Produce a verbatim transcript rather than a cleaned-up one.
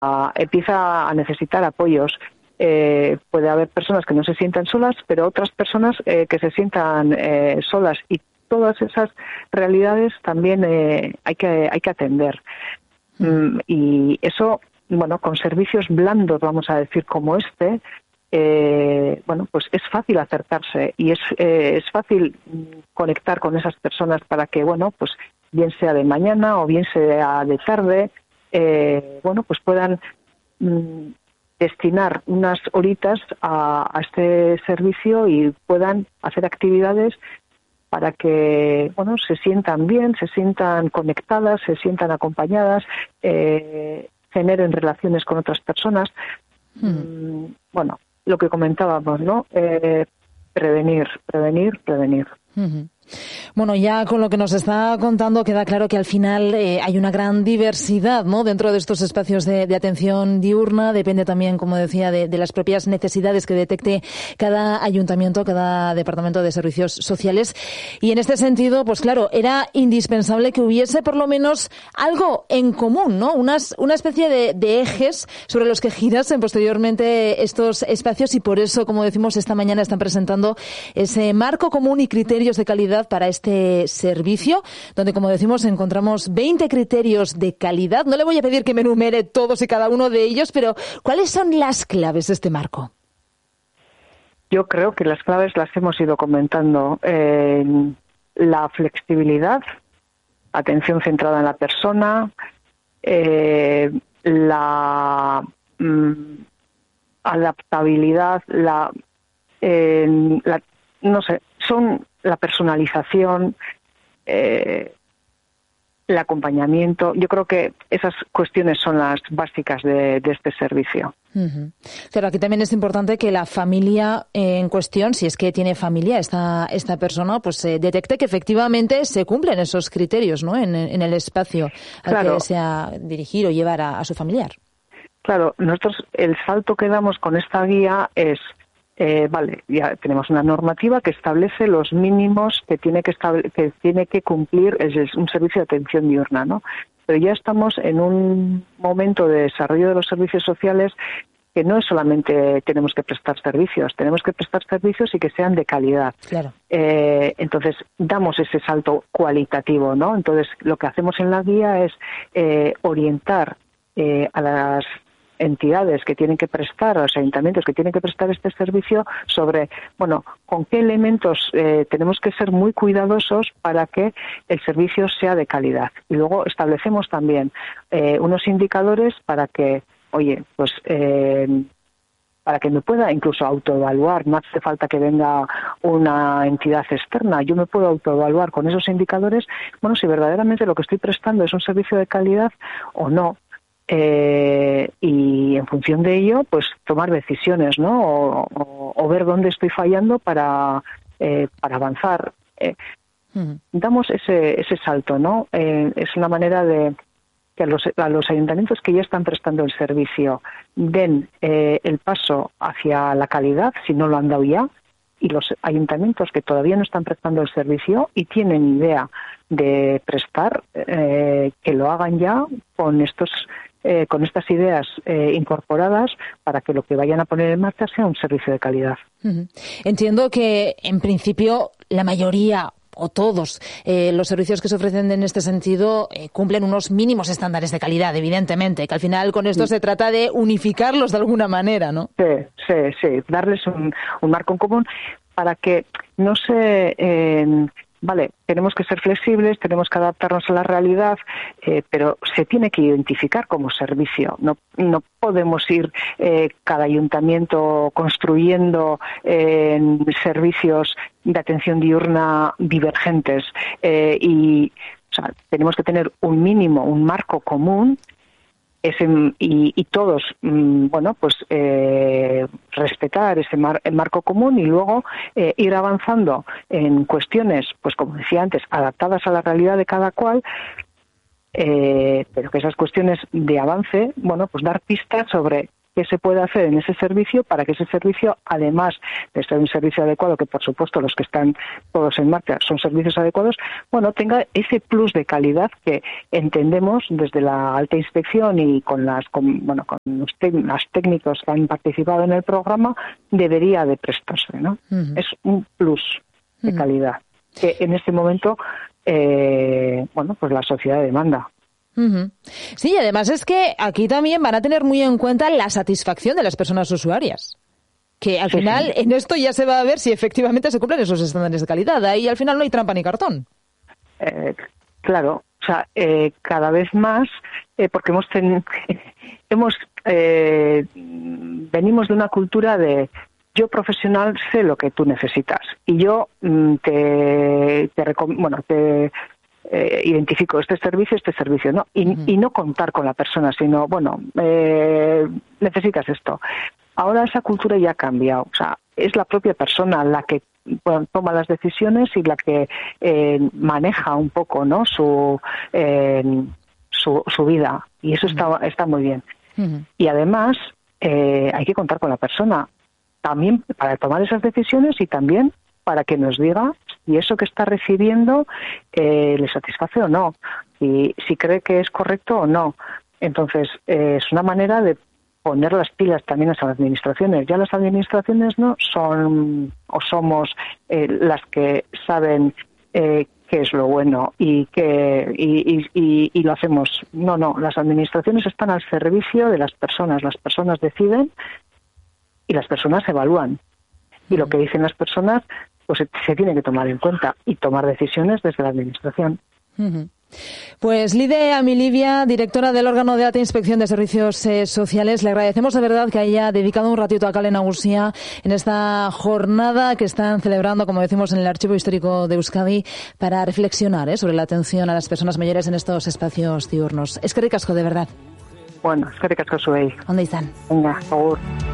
a, empieza a necesitar apoyos. Eh, puede haber personas que no se sientan solas, pero otras personas eh, que se sientan eh, solas, y todas esas realidades también eh, hay que hay que atender. Mm, y eso, bueno, con servicios blandos, vamos a decir, como este, eh, bueno, pues es fácil acercarse y es eh, es fácil conectar con esas personas para que, bueno, pues bien sea de mañana o bien sea de tarde, eh, bueno, pues puedan mm, destinar unas horitas a, a este servicio y puedan hacer actividades para que, bueno, se sientan bien, se sientan conectadas, se sientan acompañadas, eh, generen relaciones con otras personas. Hmm. Mm, bueno, lo que comentábamos, ¿no? Eh, prevenir, prevenir, prevenir. Uh-huh. Bueno, ya con lo que nos está contando queda claro que al final eh, hay una gran diversidad, ¿no?, dentro de estos espacios de, de atención diurna. Depende también, como decía, de, de las propias necesidades que detecte cada ayuntamiento, cada departamento de servicios sociales. Y en este sentido, pues claro, era indispensable que hubiese por lo menos algo en común, ¿no? Unas, una especie de, de ejes sobre los que girasen posteriormente estos espacios, y por eso, como decimos, esta mañana están presentando ese marco común y criterios de calidad para este servicio, donde, como decimos, encontramos veinte criterios de calidad. No le voy a pedir que me enumere todos y cada uno de ellos, pero ¿cuáles son las claves de este marco? Yo creo que las claves las hemos ido comentando. Eh, la flexibilidad, atención centrada en la persona, eh, la mm, adaptabilidad, la, eh, la, no sé, son la personalización, eh, el acompañamiento. Yo creo que esas cuestiones son las básicas de, de este servicio. Uh-huh. Pero aquí también es importante que la familia en cuestión, si es que tiene familia esta esta persona, pues eh, detecte que efectivamente se cumplen esos criterios, ¿no?, en, en el espacio al claro. que desea dirigir o llevar a, a su familiar. Claro, nosotros el salto que damos con esta guía es Eh, vale, ya tenemos una normativa que establece los mínimos que tiene que estable- que tiene que cumplir es, es un servicio de atención diurna, ¿no? Pero ya estamos en un momento de desarrollo de los servicios sociales que no es solamente tenemos que prestar servicios, tenemos que prestar servicios y que sean de calidad. Claro. Eh, entonces, damos ese salto cualitativo, ¿no? Entonces, lo que hacemos en la guía es eh, orientar eh, a las entidades que tienen que prestar, a los ayuntamientos que tienen que prestar este servicio sobre, bueno, con qué elementos eh, tenemos que ser muy cuidadosos para que el servicio sea de calidad. Y luego establecemos también eh, unos indicadores para que, oye, pues eh, para que me pueda incluso autoevaluar, no hace falta que venga una entidad externa, yo me puedo autoevaluar con esos indicadores, bueno, si verdaderamente lo que estoy prestando es un servicio de calidad o no. Eh, y en función de ello, pues tomar decisiones, ¿no? O, o, o ver dónde estoy fallando para eh, para avanzar. Eh, uh-huh. Damos ese ese salto, ¿no? Eh, es una manera de que a los, a los ayuntamientos que ya están prestando el servicio den eh, el paso hacia la calidad, si no lo han dado ya, y los ayuntamientos que todavía no están prestando el servicio y tienen idea de prestar, eh, que lo hagan ya con estos Eh, con estas ideas eh, incorporadas para que lo que vayan a poner en marcha sea un servicio de calidad. Uh-huh. Entiendo que, en principio, la mayoría o todos eh, los servicios que se ofrecen en este sentido eh, cumplen unos mínimos estándares de calidad, evidentemente, que al final con esto sí. se trata de unificarlos de alguna manera, ¿no? Sí, sí, sí, darles un, un marco en común para que no se... Eh, Vale, tenemos que ser flexibles, tenemos que adaptarnos a la realidad, eh, pero se tiene que identificar como servicio. No, no podemos ir eh, cada ayuntamiento construyendo eh, servicios de atención diurna divergentes eh, y o sea, tenemos que tener un mínimo, un marco común. Ese, y, y todos, bueno, pues eh, respetar ese mar, el marco común y luego eh, ir avanzando en cuestiones, pues como decía antes, adaptadas a la realidad de cada cual, eh, pero que esas cuestiones de avance, bueno, pues dar pistas sobre qué se puede hacer en ese servicio para que ese servicio, además de ser un servicio adecuado, que por supuesto los que están todos en marcha son servicios adecuados, bueno, tenga ese plus de calidad que entendemos desde la alta inspección y con las con, bueno con los, los técnicos que han participado en el programa debería de prestarse, ¿no? Uh-huh. Es un plus de uh-huh. calidad que en este momento eh, bueno pues la sociedad demanda. Uh-huh. Sí, y además es que aquí también van a tener muy en cuenta la satisfacción de las personas usuarias. Que al sí, final sí. en esto ya se va a ver si efectivamente se cumplen esos estándares de calidad. Ahí al final no hay trampa ni cartón. Eh, claro, o sea, eh, cada vez más, eh, porque hemos, ten, hemos eh, venimos de una cultura de yo profesional sé lo que tú necesitas y yo mm, te, te recom- bueno te Eh, identifico este servicio, este servicio, ¿no? Y, uh-huh. y no contar con la persona, sino, bueno, eh, necesitas esto. Ahora esa cultura ya ha cambiado, o sea, es la propia persona la que bueno, toma las decisiones y la que eh, maneja un poco, ¿no? Su, eh, su, su vida, y eso uh-huh. está, está muy bien. Uh-huh. Y además eh, hay que contar con la persona, también para tomar esas decisiones y también para que nos diga si eso que está recibiendo eh, le satisface o no, y si cree que es correcto o no. Entonces, eh, es una manera de poner las pilas también a las administraciones. Ya las administraciones no son o somos eh, las que saben eh, qué es lo bueno y que y, y, y, y lo hacemos. No, no, las administraciones están al servicio de las personas. Las personas deciden y las personas evalúan. Y lo que dicen las personas pues se, se tiene que tomar en cuenta y tomar decisiones desde la administración. Uh-huh. Pues Lide Amilibia, directora del órgano de alta inspección de servicios eh, sociales, le agradecemos de verdad que haya dedicado un ratito a Kale Nagusia en esta jornada que están celebrando, como decimos, en el Archivo Histórico de Euskadi para reflexionar eh, sobre la atención a las personas mayores en estos espacios diurnos. Eskerrik asko, de verdad. Bueno, eskerrik asko zuei. ¿Dónde están? Venga, por favor.